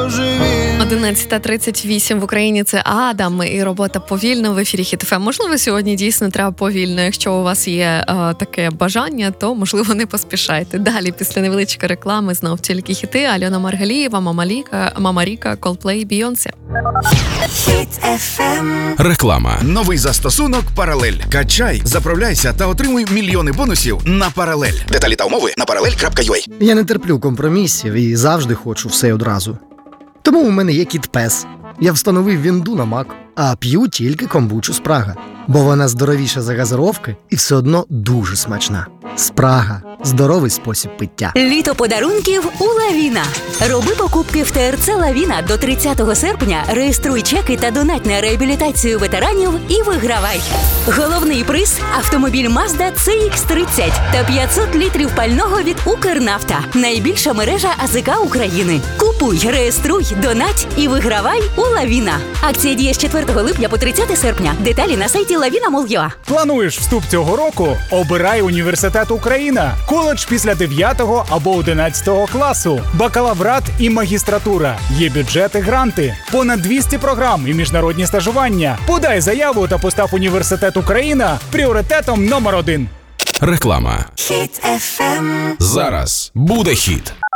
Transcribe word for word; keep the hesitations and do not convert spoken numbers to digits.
божевільний. одинадцята тридцять вісім в Україні, це Адам і робота повільно в ефірі Хіт еф ем. Можливо, сьогодні дійсно треба повільно. Якщо у вас є е, таке бажання, то, можливо, не поспішайте. Далі, після невеличкої реклами, знов тільки хіти. Альона Маргалієва, Мама Ліка, Мама Ріка, Coldplay, Бейонсе. Хіт еф ем. Реклама. Новий застосунок «Паралель». Качай, заправляйся та отримуй мільйони бонусів на «Паралель». Деталі та умови на паралель крапка ю а. Я не терплю компромісів і завжди хочу все одразу. Тому у мене є кіт-пес. Я встановив вінду на Мак, а п'ю тільки комбучу Спрага. Бо вона здоровіша за газировки і все одно дуже смачна. Спрага – здоровий спосіб пиття. Літо подарунків у Лавіна. Роби покупки в те ер це Лавіна до тридцятого серпня, реєструй чеки та донать на реабілітацію ветеранів і вигравай. Головний приз – автомобіль Mazda це ікс тридцять та п'ятсот літрів пального від Укрнафта. Найбільша мережа а зе ка України. Купуй, реєструй, донать і вигравай у Лавіна. Акція діє з четвертого липня по тридцяте серпня. Деталі на сайті лавіна крапка мол крапка ю а. Плануєш вступ цього року? Обирай університет Україна. Коледж після дев'ятого або одинадцятого класу. Бакалаврат і магістратура. Є бюджети, гранти. Понад двісті програм і міжнародні стажування. Подай заяву та постав університет Україна пріоритетом номер один. Реклама. Хіт еф ем. Зараз буде хіт.